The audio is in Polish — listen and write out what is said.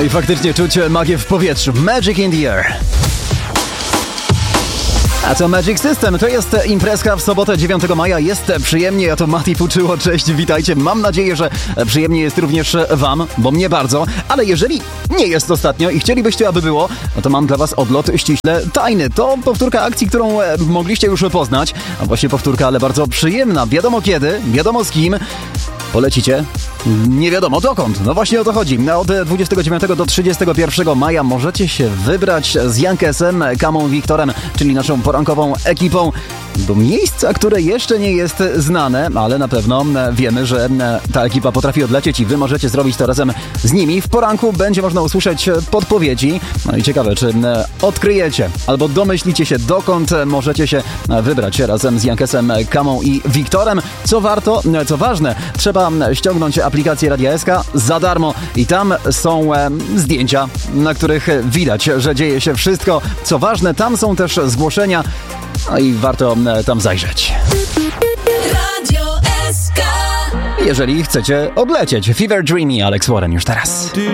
No i faktycznie czuć magię w powietrzu. Magic in the air. A co Magic System? To jest imprezka w sobotę 9 maja. Jest przyjemnie, ja to Mati Fuczyło. Cześć, witajcie. Mam nadzieję, że przyjemnie jest również wam, bo mnie bardzo. Ale jeżeli nie jest ostatnio i chcielibyście, aby było, no to mam dla was odlot ściśle tajny. To powtórka akcji, którą mogliście już poznać. A właśnie powtórka, ale bardzo przyjemna. Wiadomo kiedy, wiadomo z kim. Polecicie? Nie wiadomo dokąd. No właśnie o to chodzi. Od 29 do 31 maja możecie się wybrać z Jankesem, Kamą, Wiktorem, czyli naszą porankową ekipą, do miejsca, które jeszcze nie jest znane, ale na pewno wiemy, że ta ekipa potrafi odlecieć i wy możecie zrobić to razem z nimi. W poranku będzie można usłyszeć podpowiedzi. No i ciekawe, czy odkryjecie albo domyślicie się, dokąd możecie się wybrać razem z Jankesem, Kamą i Wiktorem. Co ważne, trzeba ściągnąć aplikację Radia SK za darmo i tam są zdjęcia, na których widać, że dzieje się wszystko. Co ważne, tam są też zgłoszenia, no i warto tam zajrzeć. Radio SK. Jeżeli chcecie odlecieć. Fever Dreamy, Alex Warren już teraz.